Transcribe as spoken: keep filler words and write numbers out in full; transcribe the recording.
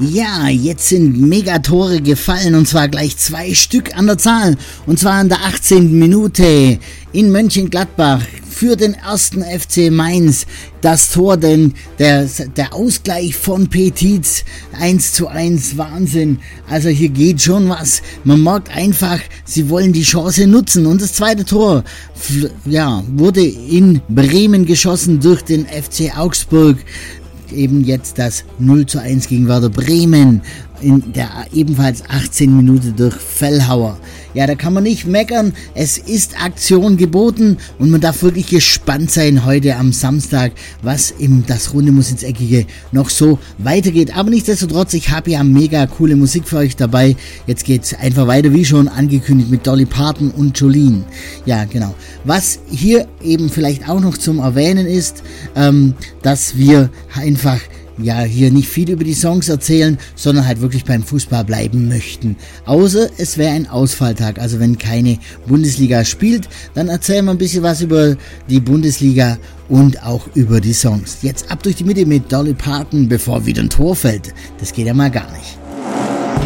Ja, jetzt sind Megatore gefallen und zwar gleich zwei Stück an der Zahl und zwar in der achtzehnten Minute in Mönchengladbach für den ersten F C Mainz das Tor, denn der, der Ausgleich von Petitz eins zu eins, Wahnsinn, also hier geht schon was, man merkt einfach, sie wollen die Chance nutzen und das zweite Tor, ja, wurde in Bremen geschossen durch den F C Augsburg. Eben jetzt das null zu eins gegen Werder Bremen in der ebenfalls achtzehnten Minute durch Fellhauer. Ja, da kann man nicht meckern, es ist Aktion geboten und man darf wirklich gespannt sein heute am Samstag, was im Das Runde muss ins Eckige noch so weitergeht. Aber nichtsdestotrotz, ich habe ja mega coole Musik für euch dabei. Jetzt geht's einfach weiter, wie schon angekündigt, mit Dolly Parton und Jolene. Ja, genau. Was hier eben vielleicht auch noch zum Erwähnen ist, ähm, dass wir einfach ja hier nicht viel über die Songs erzählen, sondern halt wirklich beim Fußball bleiben möchten. Außer es wäre ein Ausfalltag, also wenn keine Bundesliga spielt, dann erzählen wir ein bisschen was über die Bundesliga und auch über die Songs. Jetzt ab durch die Mitte mit Dolly Parton, bevor wieder ein Tor fällt. Das geht ja mal gar nicht.